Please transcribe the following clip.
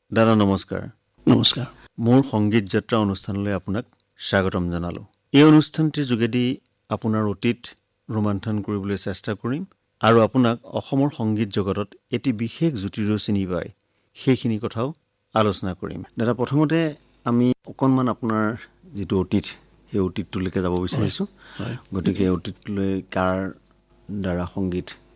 দাদা নমস্কাৰ। নমস্কাৰ। মোৰ সংগীত যাত্ৰা অনুষ্ঠানলৈ আপোনাক স্বাগতম জনালোঁ। এই অনুষ্ঠানটিৰ যোগেদি আপোনাৰ অতীত ৰোমন্থন কৰিবলৈ চেষ্টা কৰিম আৰু আপোনাক অসমৰ সংগীত জগতত এটি বিশেষ জ্যোতিৰেও চিনি পায় সেইখিনি কথাও আলোচনা কৰিম। দাদা প্ৰথমতে আমি অকণমান আপোনাৰ যিটো অতীত সেই অতীতটোলৈকে যাব বিচাৰিছোঁ। গতিকে অতীতলৈ কাৰ দ্বাৰা সংগীত